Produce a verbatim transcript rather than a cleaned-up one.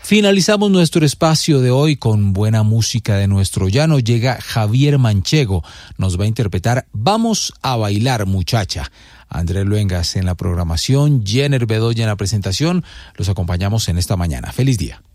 Finalizamos nuestro espacio de hoy con buena música de nuestro llano. Llega Javier Manchego, nos va a interpretar Vamos a bailar, muchacha. Andrés Luengas en la programación, Jenner Bedoya en la presentación. Los acompañamos en esta mañana. Feliz día.